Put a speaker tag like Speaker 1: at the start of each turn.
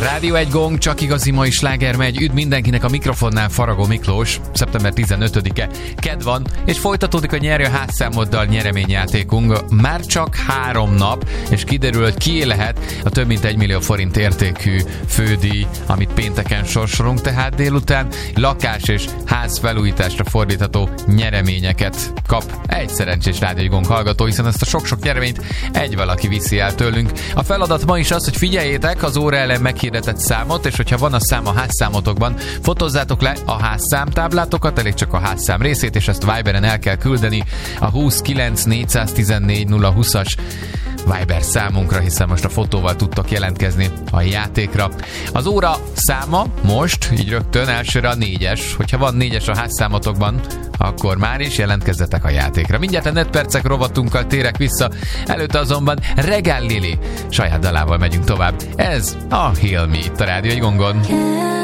Speaker 1: Rádió 1 gong, csak igazi mai sláger megy. Üdv mindenkinek, a mikrofonnál Faragó Miklós. Szeptember 15-e, kedd van, és folytatódik a Nyerj a házszámoddal nyereményjátékunk. Már csak 3 nap, és kiderül, hogy kié lehet a több mint 1 millió forint értékű fődíj, amit pénteken sorsolunk, tehát délután lakás és ház felújításra fordítható nyereményeket kap egy szerencsés Rádió 1 gong hallgató, hiszen ezt a sok-sok nyereményt egy valaki viszi el tőlünk. A feladat ma is az, hogy figyeljétek az óra ellen meghirdetett számot, és hogyha van a szám a házszámotokban, fotózzátok le a házszámtáblátokat, elég csak a házszám részét, és ezt Viberen el kell küldeni a 29 414 020-as Viber számunkra, hiszen most a fotóval tudtok jelentkezni a játékra. Az óra száma most, így rögtön elsőre a 4-es. Hogyha van 4-es a házszámotokban, akkor már is jelentkezzetek a játékra. Mindjárt a netpercek rovatunkkal térek vissza, előtte azonban Regál Lili saját dalával megyünk tovább. Ez a Heal Me itt a Rádió 1 gongon.